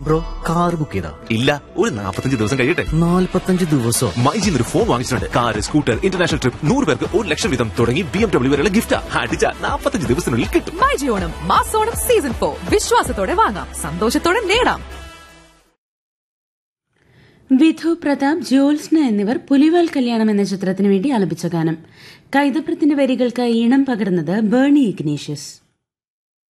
Bro, car book ചെയ്താ? ഇല്ല, ഒരു 45 ദിവസം കഴിയട്ടെ. 45 ദിവസോ? മൈജിന്ന് ഒരു ഫോൺ വാങ്ങിച്ചിട്ടുണ്ട്. കാർ, സ്കൂട്ടർ, ഇന്റർനാഷണൽ ട്രിപ്പ്, 100 പേർക്ക് 1 ലക്ഷം വീതം തുടങ്ങി BMW വരെയുള്ള ഗിഫ്റ്റ് അടിച്ച 45 ദിവസത്തിനുള്ളിൽ കിട്ടും. മൈജി ഓണം മാസോണം സീസൺ 4 വിശ്വാസത്തോടെ വാങ്ങാം, സന്തോഷത്തോടെ നേടാം. വിധു പ്രതാപ്, ജ്യോത്സ്ന എന്നിവർ പുലിവാൽ കല്യാണം എന്ന ചിത്രത്തിനു വേണ്ടി ആലപിച്ച ഗാനം. കൈതപ്രത്തിന്റെ വരികൾക്ക് ഈണം പകർന്നത് ബേണി ഇഗ്നേഷ്യസ്.